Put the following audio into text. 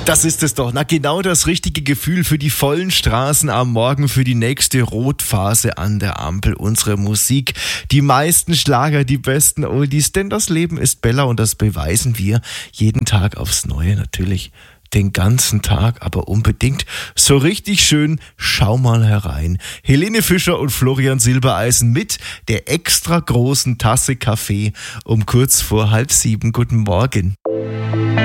Das ist es doch. Na, genau das richtige Gefühl für die vollen Straßen am Morgen, für die nächste Rotphase an der Ampel. Unsere Musik, die meisten Schlager, die besten Oldies. Denn das Leben ist Bella und das beweisen wir jeden Tag aufs Neue. Natürlich den ganzen Tag, aber unbedingt so richtig schön. Schau mal herein. Helene Fischer und Florian Silbereisen mit der extra großen Tasse Kaffee um kurz vor 6:30. Guten Morgen.